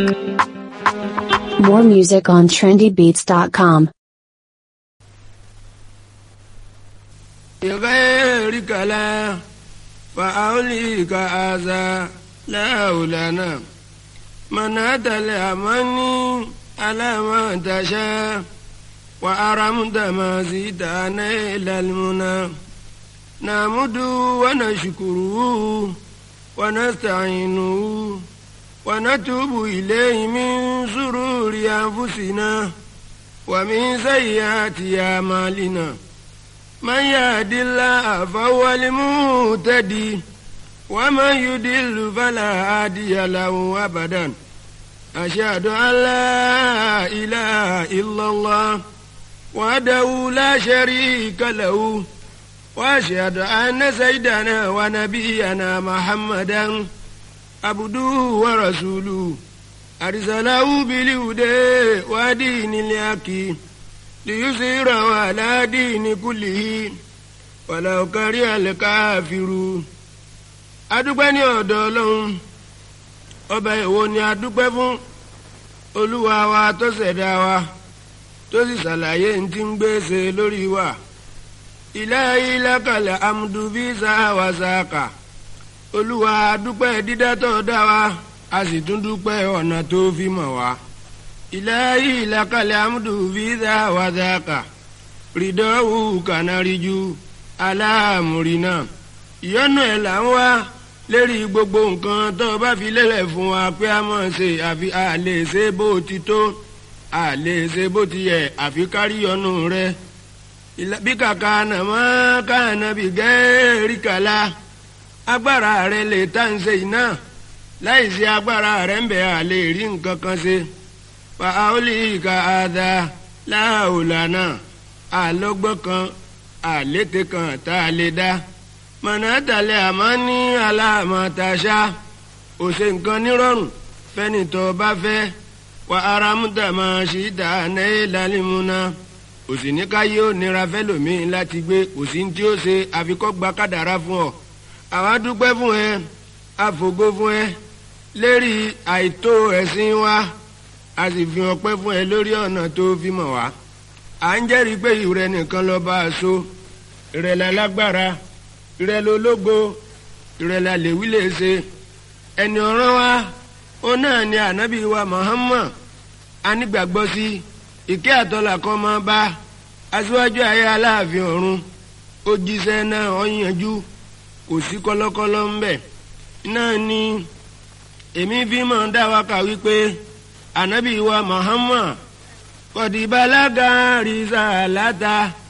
More music on trendybeats.com. غيرك لا فأوليك أذى لا لنا من أتى الأماني على ما تشاء وأرمت ما زيدنا إلى المنى نعمد ونشكره ونستعينه ونتوب إليه من شرور أنفسنا ومن سيئات أعمالنا من يهد الله فهو المهتدي ومن يضلل فلا هادي له أبدا أشهد أن لا إله إلا الله وحده لا شريك له وأشهد أن سيدنا ونبينا محمدا عبده ورسوله أرسله بالهدى ودين الحق ليظهره على دين كله ولو كره الكافرون. adúpẹ́ ní ọ̀dọ̀ Ọlọ́run ọba èwo ni adúpẹ́ fún Olúwa wa tó ṣẹ̀dá wa tó sì ṣàlàyé ní tí ń gbèsè lórí wa. ilahi lakal amdu bí sáwà sáàkà. Olúwa adúpẹ́ dídá tó dá wa a sì tún dúpẹ́ ọ̀nà tó fi mọ̀ wá. ilahi lakal amdu bí sáwà sáàkà. rídọ́wù kànáríjú aláàmúrínà ìyọ́nú ẹ̀ là ń wá lérí gbogbo nǹkan tó bá fi lélẹ̀ fún wa pé a mọ̀ ṣe àfi a lè ṣe bó ti tó a lè ṣe bó ti yẹ àfi kárí ọ̀nù rẹ. bí kàkà nàmọ́ káànà bí gẹ́ẹ́rì kàlá agbára rẹ lè tá ń ṣe iná láì sí agbára rẹ ń bẹ̀ a lè rí nǹkan kan ṣe. fa aoli ka ada láòlànà àlọ́gbọ́n kan àlété kan tá a lè dá. mọ̀nàtàlẹ́ àmọ́ ní aláàmọ̀tàṣá ò ṣe nǹkan nírọ̀rùn fẹ́ni tó bá fẹ́ wà ara múta máa ṣì dá náà lálẹ́múná kò sì ní káyé ó nira fẹ́lòmíín láti gbé kò sí tí ó ṣe àfikọ́ gba kádàrá fún ọ. àwa dúpẹ́ fún ẹ àfògo fún ẹ lérí àìtó ẹ̀sìn wa a sì fi ọpẹ́ fún ẹ lórí ọ̀nà tó fi mọ̀ wá. à ń jẹ́rìí pé ìrẹ nìkan lọ́ba àṣọ ìrẹ̀lẹ̀ lágbára ìrẹ̀lẹ̀ ológo ìrẹ̀lẹ̀ àlèwí lè ṣe ẹni ọ̀ràn wa ó náà ni ànábì wa Muhammad anígbàgbọ́ sí ìkẹ́ àtọ́là kan máa bá aṣíwájú ayé aláàfin ọ̀run ó jíṣẹ́ náà ó yanjú kò sí kọ́lọ́kọ́lọ́ ń bẹ̀ náà ni èmi fi máa dá wa kà wípé ànábì wa Muhammad kọ̀dìbàlágà rìsàlátà